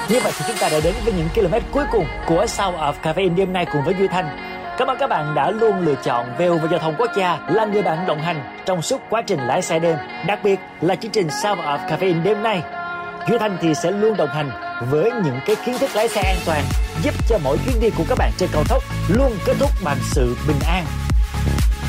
Như vậy thì chúng ta đã đến với những km cuối cùng của Sound of Caffeine đêm nay cùng với Duy Thanh. Cảm ơn các bạn đã luôn lựa chọn VOV Giao thông Quốc gia là người bạn đồng hành trong suốt quá trình lái xe đêm, đặc biệt là chương trình Sound of Caffeine đêm nay. Duy Thanh thì sẽ luôn đồng hành với những cái kiến thức lái xe an toàn, giúp cho mỗi chuyến đi của các bạn trên cao tốc luôn kết thúc bằng sự bình an.